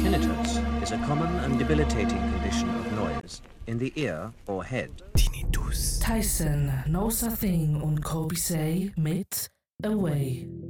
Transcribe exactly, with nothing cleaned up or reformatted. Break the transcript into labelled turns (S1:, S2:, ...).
S1: Tinnitus is a common and debilitating condition of noise in the ear or head.
S2: Tinnitus.
S3: Tyson knows a thing und Kobe Say mit Away.